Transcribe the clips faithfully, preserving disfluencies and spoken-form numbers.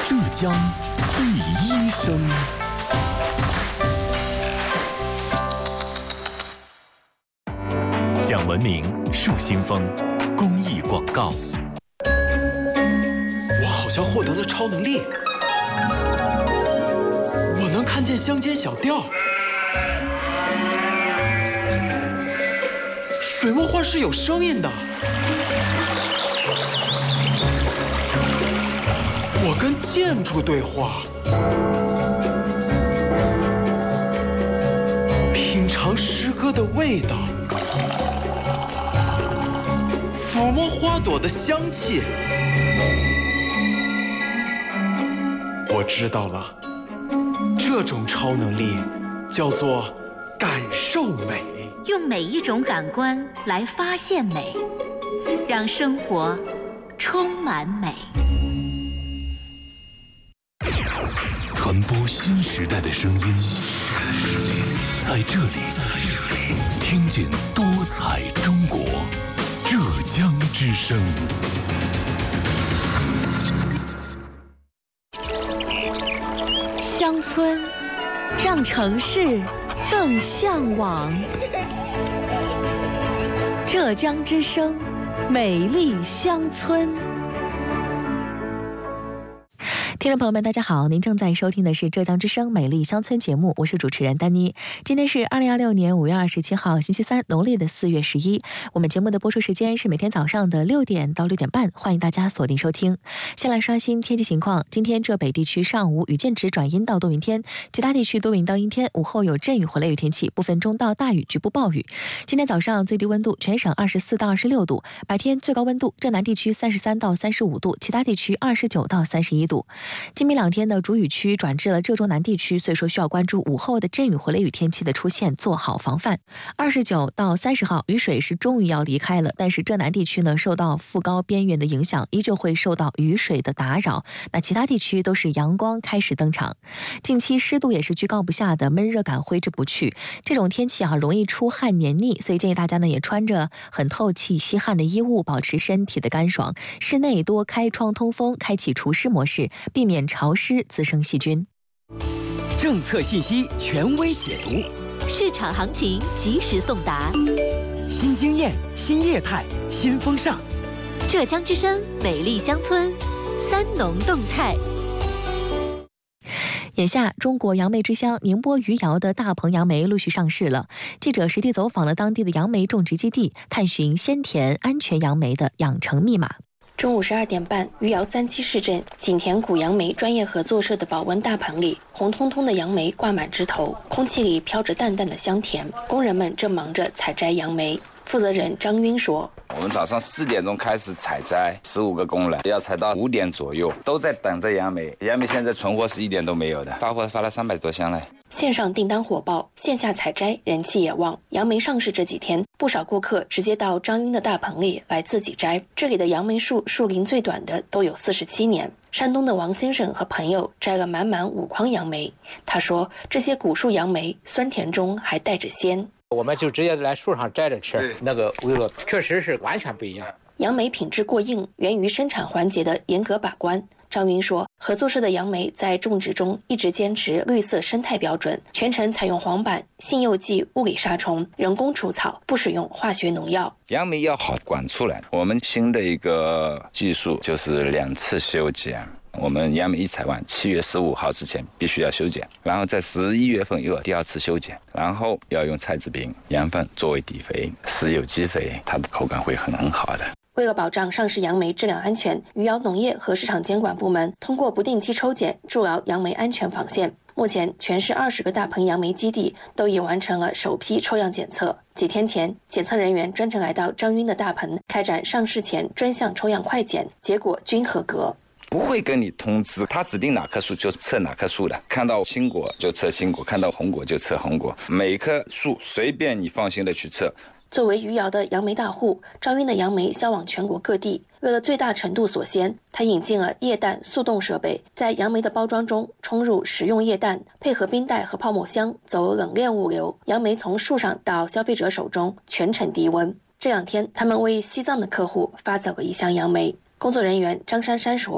浙江第一声。讲文明树新风公益广告。 我好像获得了超能力，我能看见乡间小调。水墨画是有声音的，我跟建筑对话，品尝诗歌的味道，抚摸花朵的香气。我知道了，这种超能力叫做感受美。 用每一种感官来发现美，让生活充满美。 传播新时代的声音，在这里，听见多彩中国，浙江之声。 乡村，让城市更向往。浙江之声，美丽乡村。听众朋友们，大家好，您正在收听的是浙江之声美丽乡村节目，我是主持人丹妮。今天是二零二六年五月二十七号星期三，农历的四月十一。我们节目的播出时间是每天早上的六点到六点半，欢迎大家锁定收听。先来刷新天气情况，今天浙北地区上午雨间值转阴到多云天，其他地区多云到阴天，午后有阵雨或雷雨天气，部分中到大雨，局部暴雨。今天早上最低温度全省二十四到二十六度，白天最高温度浙南地区三十三到三十五度，其他地区二十九到三十一度。今明两天的主雨区转至了浙中南地区，所以说需要关注午后的阵雨或雷雨天气的出现，做好防范。二十九到三十号雨水是终于要离开了，但是浙南地区呢受到副高边缘的影响，依旧会受到雨水的打扰。那其他地区都是阳光开始登场。近期湿度也是居高不下的，闷热感挥之不去。这种天气啊容易出汗黏腻，所以建议大家呢也穿着很透气吸汗的衣物，保持身体的干爽。室内多开窗通风，开启除湿模式，避免潮湿滋生细菌。 政策信息权威解读， 市场行情及时送达， 新经验、新业态、新风尚。 浙江之声美丽乡村，三农动态。 眼下，中国杨梅之乡宁波余姚的大棚杨梅陆续上市了。记者实地走访了当地的杨梅种植基地，探寻鲜甜安全杨梅的养成密码。 中午十二点半，余姚三七市镇景田古杨梅专业合作社的保温大棚里，红彤彤的杨梅挂满枝头，空气里飘着淡淡的香甜。工人们正忙着采摘杨梅。负责人张晕说：“ 我们早上四点钟开始采摘，十五个工人要采到五点左右，都在等着杨梅。杨梅现在存货是一点都没有的，发货发了三百多箱了。 线上订单火爆，线下采摘人气也旺。杨梅上市这几天，不少顾客直接到张晕的大棚里来自己摘。这里的杨梅树树龄最短的都有四十七年。山东的王先生和朋友摘了满满五筐杨梅，他说这些古树杨梅酸甜中还带着鲜。” 我们就直接来树上摘着吃，那个味道确实是完全不一样。 杨梅品质过硬，源于生产环节的严格把关。张云说，合作社的杨梅在种植中一直坚持绿色生态标准，全程采用黄板、性诱剂、物理杀虫、人工除草，不使用化学农药。 杨梅要好管出来，我们新的一个技术就是两次修剪。我们杨梅一采完，七月十五号之前必须要修剪，然后在十一月份又有第二次修剪，然后要用菜籽饼、羊粪作为底肥，施有机肥，它的口感会很很好的。 为了保障上市杨梅质量安全，余姚农业和市场监管部门通过不定期抽检，筑牢杨梅安全防线。目前，全市二十个大棚杨梅基地都已完成了首批抽样检测。几天前，检测人员专程来到张晕的大棚，开展上市前专项抽样快检，结果均合格。 不会跟你通知，他指定哪棵树就测哪棵树的，看到青果就测青果，看到红果就测红果，每棵树随便你放心的去测。 作为余姚的杨梅大户，张晕的杨梅销往全国各地。为了最大程度锁鲜，他引进了液氮速冻设备，在杨梅的包装中冲入食用液氮，配合冰袋和泡沫箱走冷链物流，杨梅从树上到消费者手中全程低温。这两天，他们为西藏的客户发走了一箱杨梅。工作人员张珊珊说：“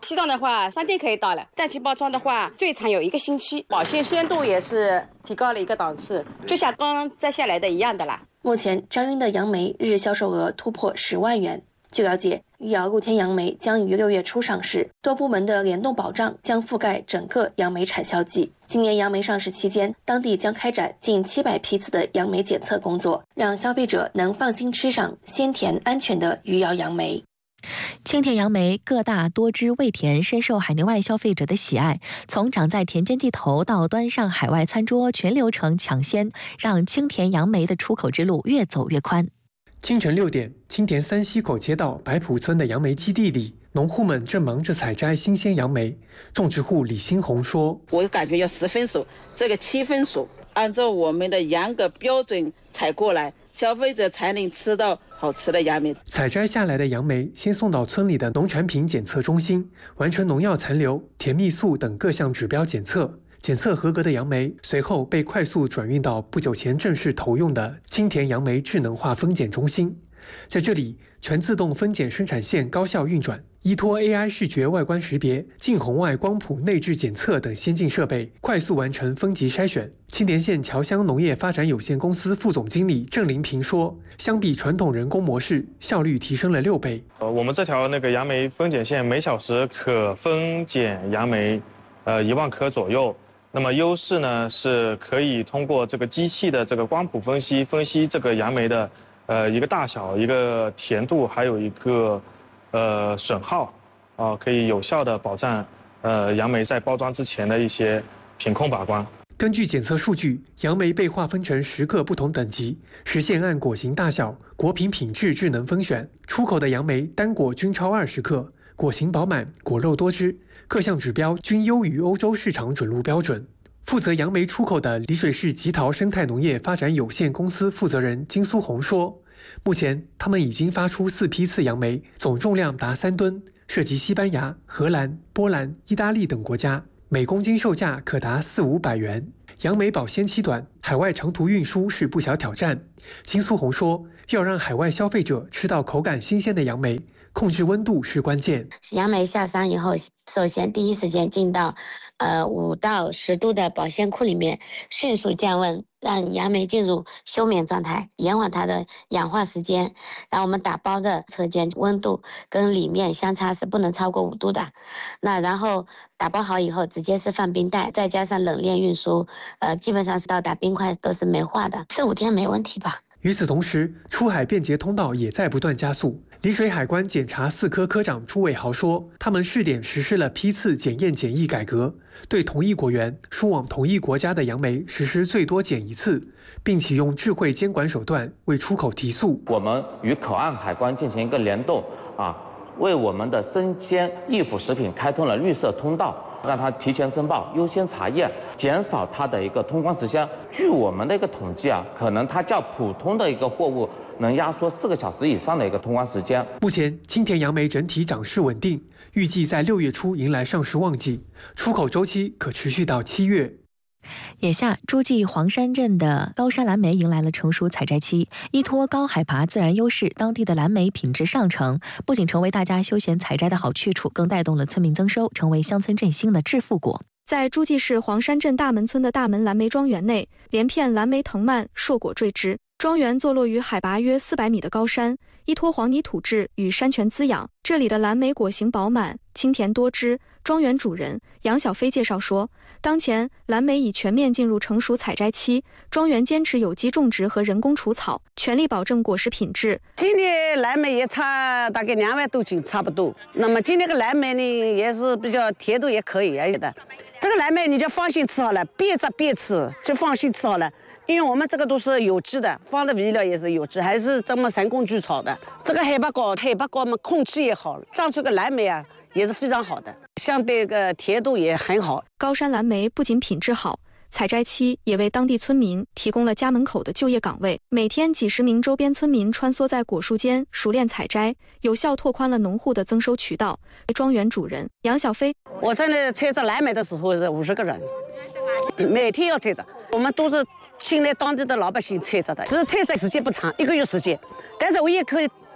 西装的话，三天可以到了；氮气包装的话，最长有一个星期。保鲜鲜度也是提高了一个档次，就像刚刚摘下来的一样的啦。 目前，张云的杨梅日销售额突破十万元。据了解，余姚露天杨梅将于六月初上市，多部门的联动保障将覆盖整个杨梅产销季。今年杨梅上市期间，当地将开展近七百批次的杨梅检测工作，让消费者能放心吃上鲜甜安全的余姚杨梅。 清甜杨梅个大多汁味甜，深受海内外消费者的喜爱。从长在田间地头到端上海外餐桌，全流程抢先，让清甜杨梅的出口之路越走越宽。 清晨六点，青田三溪口街道白浦村的杨梅基地里，农户们正忙着采摘新鲜杨梅。种植户李新红说：“ 我感觉要十分熟，这个七分熟，按照我们的严格标准采过来，消费者才能吃到好吃的杨梅。” 采摘下来的杨梅先送到村里的农产品检测中心，完成农药残留、甜蜜素等各项指标检测。检测合格的杨梅随后被快速转运到不久前正式投用的清甜杨梅智能化分拣中心。在这里，全自动分拣生产线高效运转，依托 A I 视觉外观识别、近红外光谱内置检测等先进设备，快速完成分级筛选。青田县侨乡农业发展有限公司副总经理郑林平说：“相比传统人工模式，效率提升了六倍。 呃，我们这条那个杨梅分拣线每小时可分拣杨梅，呃一万颗左右。”那么优势呢，是可以通过这个机器的这个光谱分析，分析这个杨梅的呃一个大小、一个甜度，还有一个呃损耗，啊、呃，可以有效的保障呃杨梅在包装之前的一些品控把关。 根据检测数据，杨梅被划分成十个不同等级，实现按果型大小、果品品质智能分选。出口的杨梅单果均超二十克，果形饱满，果肉多汁。各项指标均优于欧洲市场准入标准。负责杨梅出口的丽水市吉桃生态农业发展有限公司负责人金苏红说，目前他们已经发出四批次杨梅，总重量达三吨，涉及西班牙、荷兰、波兰、意大利等国家，每公斤售价可达四五百元。杨梅保鲜期短，海外长途运输是不小挑战。金苏红说，要让海外消费者吃到口感新鲜的杨梅，控制温度是关键。 杨梅下山以后，首先第一时间进到呃五到十度的保鲜库里面，迅速降温，让杨梅进入休眠状态，延缓它的氧化时间。然后我们打包的车间温度跟里面相差是不能超过五度的。那然后打包好以后，直接是放冰袋，再加上冷链运输，呃，基本上是到达冰块都是没化的，四五天没问题吧。 与此同时，出海便捷通道也在不断加速。丽水海关检察四科科长朱伟豪说，他们试点实施了批次检验检疫改革，对同一果园输往同一国家的杨梅实施最多检一次，并启用智慧监管手段为出口提速。 我们与口岸海关进行一个联动啊，为我们的生鲜易腐食品开通了绿色通道，让它提前申报、优先查验，减少它的一个通关时间。据我们的一个统计啊，可能它较普通的一个货物能压缩四个小时以上的一个通关时间。 目前，清甜杨梅整体涨势稳定，预计在六月初迎来上市旺季，出口周期可持续到七月。 眼下，诸暨黄山镇的高山蓝莓迎来了成熟采摘期。依托高海拔自然优势，当地的蓝莓品质上乘，不仅成为大家休闲采摘的好去处，更带动了村民增收，成为乡村振兴的致富果。 在诸暨市黄山镇大门村的大门蓝莓庄园内，连片蓝莓藤蔓硕果缀枝。庄园坐落于海拔约四百米的高山，依托黄泥土质与山泉滋养，这里的蓝莓果形饱满，清甜多汁。庄园主人杨小飞介绍说，当前蓝莓已全面进入成熟采摘期，庄园坚持有机种植和人工除草，全力保证果实品质。 今年蓝莓也差大概两万多斤，差不多。那么今年个蓝莓呢，也是比较甜度也可以而已的。这个蓝莓你就放心吃好了，别摘别吃，就放心吃好了。因为我们这个都是有机的，放的肥料也是有机，还是这么人工除草的。这个海拔高，海拔高嘛，空气也好，长出个蓝莓啊也是非常好的，相对个甜度也很好。 高山蓝莓不仅品质好，采摘期也为当地村民提供了家门口的就业岗位，每天几十名周边村民穿梭在果树间熟练采摘，有效拓宽了农户的增收渠道。庄园主人杨小飞， 我在那采摘蓝莓的时候是五十个人，每天要采摘，我们都是请来当地的老百姓采摘的。其实采摘时间不长，一个月时间，但是我也可以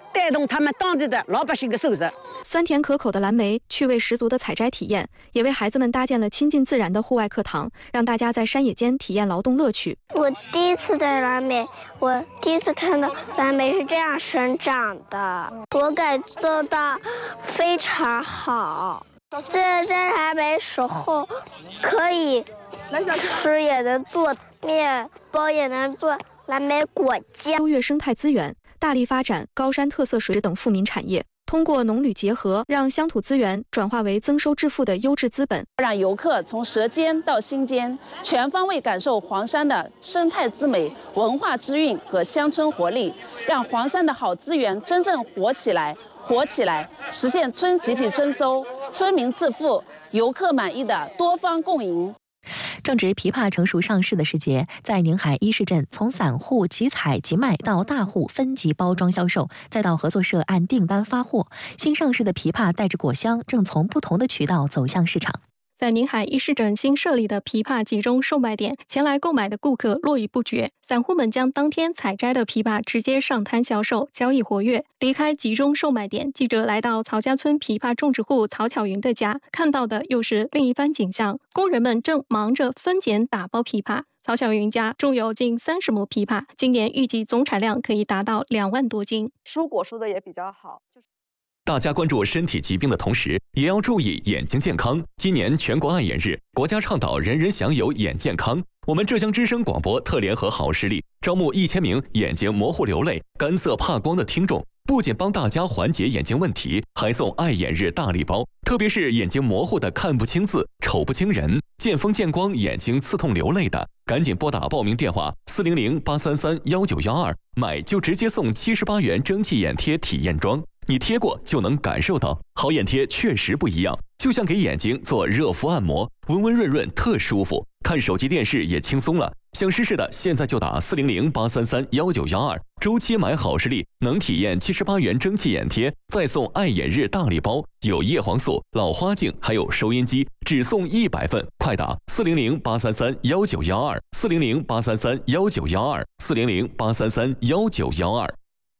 带动他们当地的老百姓的收入。 酸甜可口的蓝莓，趣味十足的采摘体验，也为孩子们搭建了亲近自然的户外课堂，让大家在山野间体验劳动乐趣。 我第一次在蓝莓，我第一次看到蓝莓是这样生长的，我感受到非常好。这摘蓝莓时候可以吃，也能做面包，也能做蓝莓果酱。 优越生态资源，大力发展高山特色水质等富民产业，通过农旅结合，让乡土资源转化为增收致富的优质资本， 让游客从舌尖到心间，全方位感受黄山的生态之美、文化之韵和乡村活力，让黄山的好资源真正活起来。活起来，实现村集体增收、村民致富、游客满意的多方共赢。 正值枇杷成熟上市的时节，在宁海伊势镇，从散户即采即卖到大户分级包装销售，再到合作社按订单发货，新上市的枇杷带着果香，正从不同的渠道走向市场。 在宁海伊势镇新设立的枇杷集中售卖点，前来购买的顾客络绎不绝。散户们将当天采摘的枇杷直接上摊销售，交易活跃。离开集中售卖点，记者来到曹家村枇杷种植户曹巧云的家，看到的又是另一番景象。工人们正忙着分拣打包枇杷。曹巧云家种有近三十亩枇杷，今年预计总产量可以达到两万多斤。 蔬果蔬的也比较好。 大家关注身体疾病的同时，也要注意眼睛健康。今年全国爱眼日，国家倡导人人享有眼健康。我们浙江之声广播特联合好视力招募一千名眼睛模糊流泪、干涩怕光的听众，不仅帮大家缓解眼睛问题，还送爱眼日大礼包。特别是眼睛模糊的、看不清字、瞅不清人、见风见光眼睛刺痛流泪的，赶紧拨打报名电话四零零八三三幺九幺二，买就直接送七十八元蒸汽眼贴体验装。你贴过就能感受到，好眼贴确实不一样，就像给眼睛做热敷按摩，温温润润特舒服，看手机电视也轻松了。想试试的现在就打四零零八三三幺九幺二，周期买好视力能体验七十八元蒸汽眼贴，再送爱眼日大礼包，有叶黄素、老花镜，还有收音机，只送一百份，快打四零零八三三幺九幺二，四零零八三三幺九幺二，四零零八三三幺九幺二。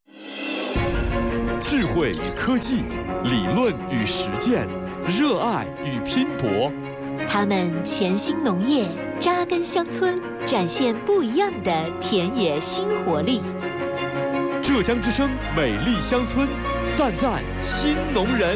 智慧与科技，理论与实践，热爱与拼搏。 他们潜心农业，扎根乡村，展现不一样的田野新活力。 浙江之声美丽乡村，赞赞新农人。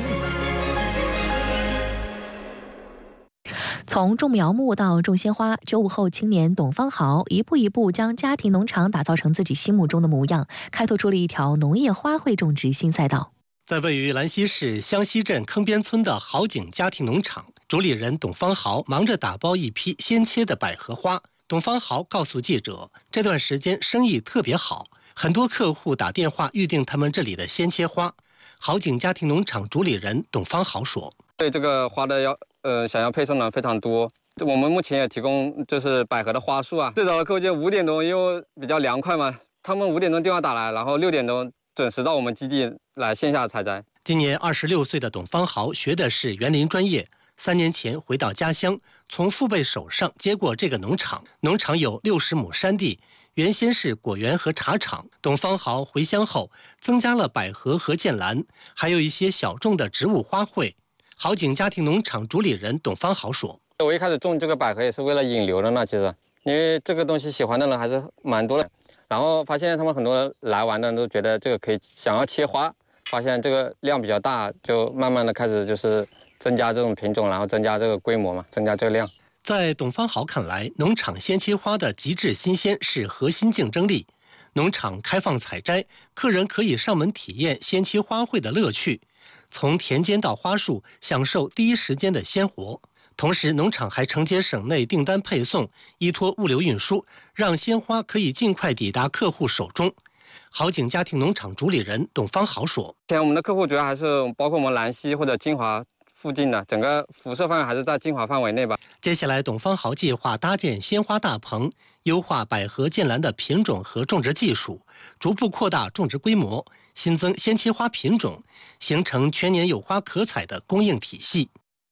从种苗木到种鲜花，九五后青年董方豪一步一步将家庭农场打造成自己心目中的模样，开拓出了一条农业花卉种植新赛道。 在位于兰溪市湘西镇坑边村的好景家庭农场，主理人董方豪忙着打包一批鲜切的百合花。董方豪告诉记者，这段时间生意特别好，很多客户打电话预订他们这里的鲜切花。好景家庭农场主理人董方豪说：“ 对这个花的要呃想要配送的非常多，我们目前也提供就是百合的花束啊。最早的客户就五点钟，因为比较凉快嘛，他们五点钟电话打来，然后六点钟准时到我们基地来线下采摘。” 今年二十六岁的董方豪学的是园林专业，三年前回到家乡，从父辈手上接过这个农场。农场有六十亩山地，原先是果园和茶厂。董方豪回乡后，增加了百合和剑兰，还有一些小众的植物花卉。好景家庭农场主理人董方豪说：“ 我一开始种这个百合也是为了引流的呢，其实因为这个东西喜欢的人还是蛮多的。然后发现他们很多来玩的人都觉得这个可以，想要切花，发现这个量比较大，就慢慢的开始就是增加这种品种，然后增加这个规模嘛，增加这个量。” 在董方豪看来，农场鲜切花的极致新鲜是核心竞争力。农场开放采摘，客人可以上门体验鲜切花卉的乐趣，从田间到花树，享受第一时间的鲜活。同时，农场还承接省内订单配送，依托物流运输，让鲜花可以尽快抵达客户手中。好景家庭农场主理人董方豪说：“ 现在我们的客户主要还是包括我们兰溪或者金华附近的，整个辐射范围还是在金华范围内吧。” 接下来，董方豪计划搭建鲜花大棚，优化百合、剑兰的品种和种植技术，逐步扩大种植规模，新增鲜切花品种，形成全年有花可采的供应体系。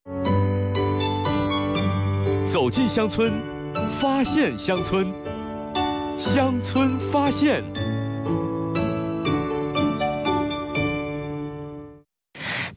走进乡村，发现乡村，乡村发现。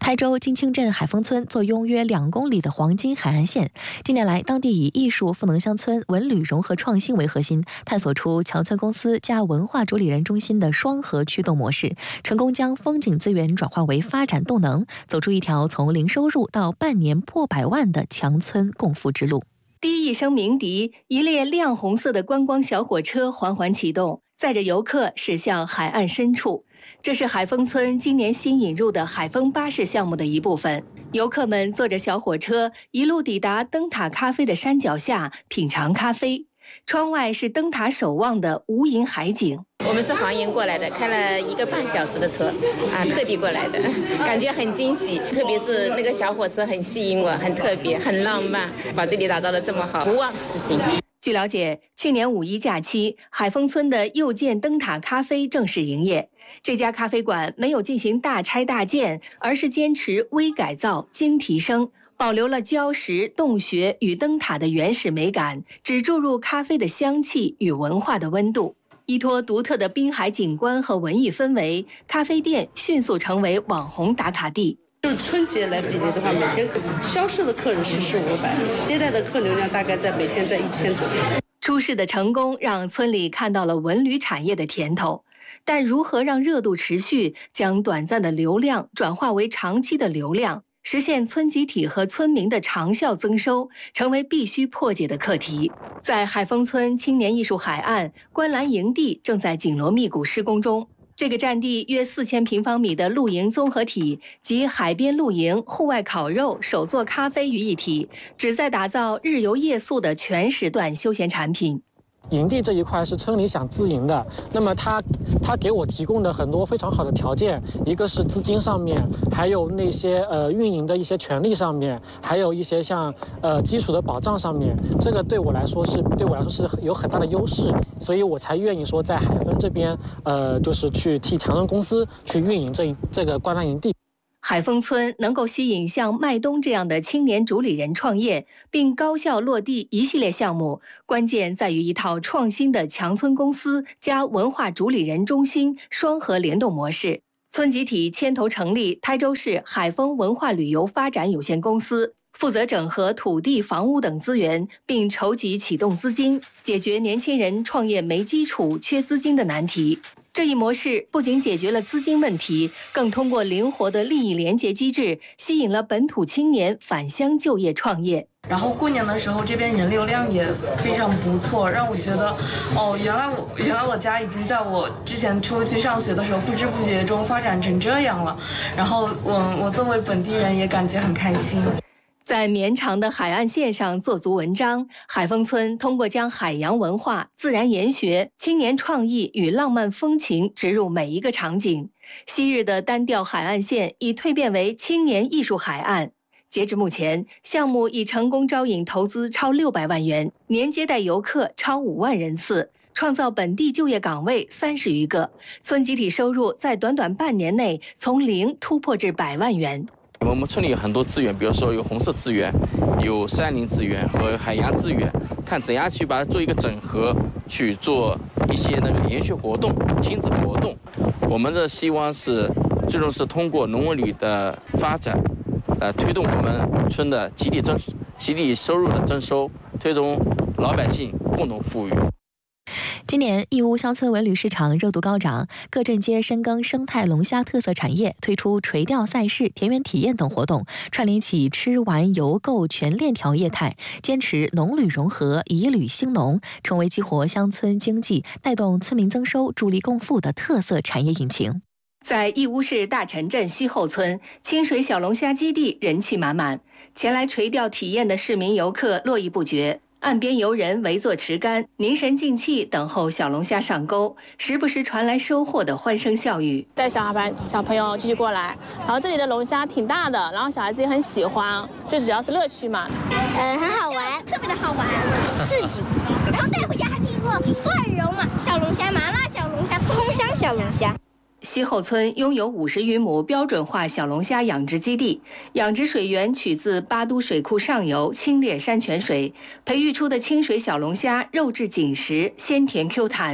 台州金清镇海丰村坐拥约两公里的黄金海岸线，近年来当地以艺术赋能乡村、文旅融合创新为核心，探索出强村公司加文化主理人中心的双核驱动模式，成功将风景资源转化为发展动能，走出一条从零收入到半年破百万的强村共富之路。 第一声鸣笛，一列亮红色的观光小火车缓缓启动，载着游客驶向海岸深处。这是海丰村今年新引入的海丰巴士项目的一部分。游客们坐着小火车，一路抵达灯塔咖啡的山脚下，品尝咖啡。窗外是灯塔守望的无垠海景。 我们是黄岩过来的，开了一个半小时的车啊，特地过来的，感觉很惊喜。特别是那个小火车很吸引我，很特别，很浪漫，把这里打造得这么好，不忘此行。 据了解，去年五一假期，海丰村的又见灯塔咖啡正式营业。这家咖啡馆没有进行大拆大建，而是坚持微改造、精提升，保留了礁石、洞穴与灯塔的原始美感，只注入咖啡的香气与文化的温度。依托独特的滨海景观和文艺氛围，咖啡店迅速成为网红打卡地。 就是春节来比例的话，每天销售的客人是四五百，接待的客流量大概在每天在一千左右。 出事的成功让村里看到了文旅产业的甜头，但如何让热度持续，将短暂的流量转化为长期的流量，实现村集体和村民的长效增收，成为必须破解的课题。在海丰村青年艺术海岸，观澜营地正在紧锣密鼓施工中。这个占地约四千平方米的露营综合体，集海边露营、户外烤肉、手做咖啡于一体，旨在打造日游夜宿的全时段休闲产品。 营地这一块是村里想自营的，那么他他给我提供的很多非常好的条件，一个是资金上面，还有那些呃运营的一些权利上面，还有一些像呃基础的保障上面，这个对我来说是对我来说是有很大的优势，所以我才愿意说在海丰这边呃就是去替强人公司去运营这这个观澜营地。 海丰村能够吸引像麦东这样的青年主理人创业，并高效落地一系列项目，关键在于一套创新的强村公司加文化主理人中心双核联动模式。村集体牵头成立台州市海丰文化旅游发展有限公司，负责整合土地、房屋等资源，并筹集启动资金，解决年轻人创业没基础、缺资金的难题。这一模式不仅解决了资金问题，更通过灵活的利益连结机制，吸引了本土青年返乡就业创业。 然后过年的时候，这边人流量也非常不错，让我觉得，哦，原来我原来我家已经在我之前出去上学的时候，不知不觉中发展成这样了。然后我我作为本地人也感觉很开心。 在绵长的海岸线上做足文章，海丰村通过将海洋文化、自然研学、青年创意与浪漫风情植入每一个场景。昔日的单调海岸线已蜕变为青年艺术海岸。截至目前，项目已成功招引投资超六百万元，年接待游客超五万人次，创造本地就业岗位三十余个，村集体收入在短短半年内从零突破至百万元。 我们村里有很多资源，比如说有红色资源、有山林资源和海洋资源，看怎样去把它做一个整合，去做一些那个研学活动、亲子活动。我们的希望是，最终是通过农文旅的发展，呃，推动我们村的集体增、集体收入的增收，推动老百姓共同富裕。 今年义乌乡村文旅市场热度高涨，各镇街深耕生态龙虾特色产业，推出垂钓赛事、田园体验等活动，串联起吃玩游购全链条业态，坚持农旅融合、以旅兴农，成为激活乡村经济、带动村民增收、助力共富的特色产业引擎。 在义乌市大陈镇西后村，清水小龙虾基地人气满满，前来垂钓体验的市民游客络绎不绝。岸边游人围坐持竿，凝神静气，等候小龙虾上钩，时不时传来收获的欢声笑语。 带小孩小朋友继续过来，然后这里的龙虾挺大的，然后小孩子也很喜欢，最主要是乐趣嘛。 呃，很好玩，特别的好玩，刺激。然后带回家还可以做蒜蓉嘛，小龙虾、麻辣小龙虾、葱香小龙虾。 西后村拥有五十余亩标准化小龙虾养殖基地，养殖水源取自八都水库上游清冽山泉水，培育出的清水小龙虾肉质紧实、鲜甜 Q 弹。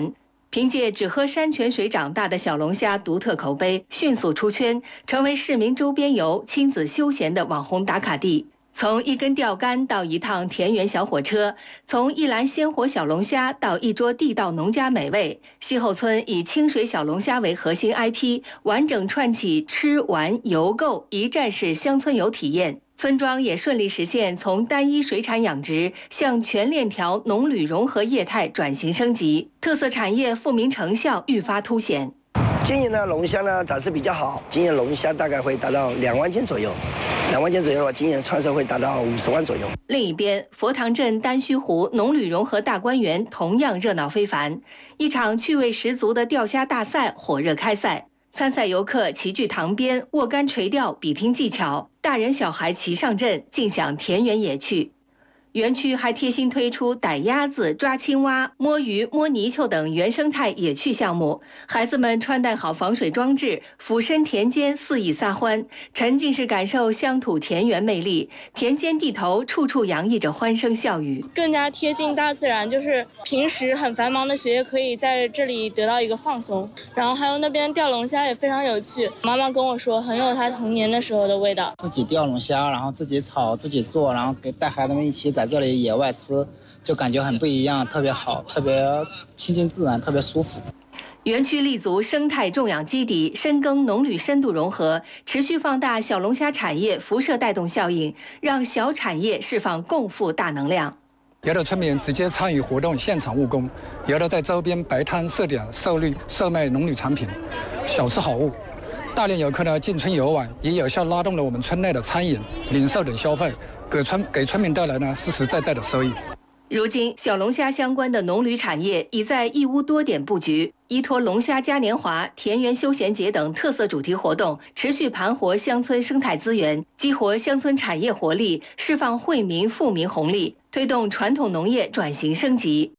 凭借只喝山泉水长大的小龙虾独特口碑，迅速出圈，成为市民周边游、亲子休闲的网红打卡地。从一根钓竿到一趟田园小火车，从一篮鲜活小龙虾到一桌地道农家美味，西后村以清水小龙虾为核心 I P， 完整串起吃、玩、游、购一站式乡村游体验。村庄也顺利实现从单一水产养殖向全链条农旅融合业态转型升级，特色产业富民成效愈发凸显。 今年的龙虾呢展示比较好，今年龙虾大概会达到两万斤左右，两万斤左右的话，今年创收会达到五十万左右。 另一边，佛堂镇丹须湖农旅融合大观园同样热闹非凡，一场趣味十足的钓虾大赛火热开赛，参赛游客齐聚塘边，握竿垂钓，比拼技巧，大人小孩齐上阵，尽享田园野趣。园区还贴心推出逮鸭子、抓青蛙、摸鱼、摸泥鳅等原生态野趣项目，孩子们穿戴好防水装置，俯身田间肆意撒欢，沉浸式感受乡土田园魅力。田间地头处处洋溢着欢声笑语， 更加贴近大自然，就是平时很繁忙的学业可以在这里得到一个放松。然后还有那边钓龙虾也非常有趣，妈妈跟我说很有她童年的时候的味道。 自己钓龙虾，然后自己炒自己做，然后给带孩子们一起在这里野外吃，就感觉很不一样，特别好，特别亲近自然，特别舒服。 园区立足生态种养基底，深耕农旅深度融合，持续放大小龙虾产业辐射带动效应，让小产业释放共富大能量。 有的村民直接参与活动现场务工，有的在周边摆摊设点售绿售卖农旅产品、小吃好物。大量游客呢进村游玩，也有效拉动了我们村内的餐饮、零售等消费，给村给村民带来呢实实在在的收益。 如今，小龙虾相关的农旅产业已在义乌多点布局，依托龙虾嘉年华、田园休闲节等特色主题活动，持续盘活乡村生态资源，激活乡村产业活力，释放惠民富民红利，推动传统农业转型升级。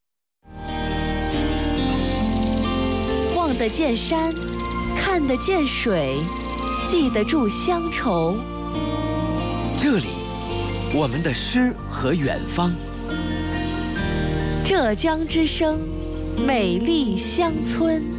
望得见山，看得见水，记得住乡愁。 这里，我们的诗和远方。 浙江之声，美丽乡村。